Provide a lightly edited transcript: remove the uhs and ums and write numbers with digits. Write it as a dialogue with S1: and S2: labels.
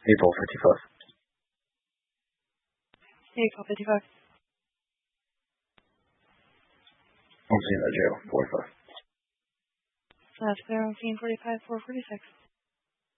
S1: April 55.
S2: April 55.
S1: I'm seeing that jail, 45.
S2: That's clear on scene 45, 446.